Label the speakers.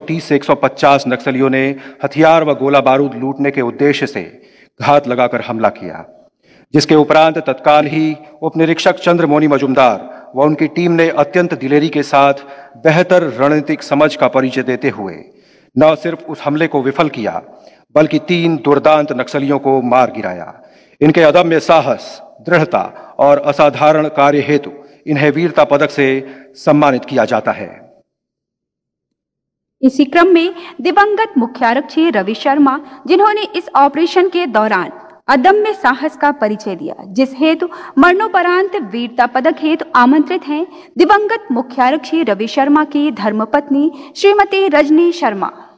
Speaker 1: 130 से 150 नक्सलियों ने हथियार व गोला बारूद लूटने के उद्देश्य से घात लगाकर हमला किया, जिसके उपरांत तत्काल ही उप निरीक्षक चंद्रमोनी मजुमदार व उनकी टीम ने अत्यंत दिलेरी के साथ बेहतर रणनीतिक समझ का परिचय देते हुए न सिर्फ उस हमले को विफल किया, बल्कि 3 दुर्दांत नक्सलियों को मार गिराया। इनके अदम्य साहस, दृढ़ता और असाधारण कार्य हेतु इन्हें वीरता पदक से सम्मानित किया जाता है।
Speaker 2: इसी क्रम में दिवंगत मुख्यारक्षी रवि शर्मा, जिन्होंने इस ऑपरेशन के दौरान अदम्य साहस का परिचय दिया, जिस हेतु मरणोपरांत वीरता पदक हेतु आमंत्रित हैं दिवंगत मुख्यारक्षी रवि शर्मा की धर्मपत्नी श्रीमती रजनी शर्मा।